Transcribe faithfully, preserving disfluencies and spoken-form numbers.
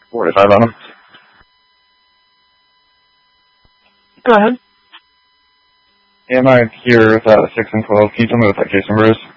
forty-five on them. Go ahead. Am I here with uh, six and twelve? Can you tell me what that case number is?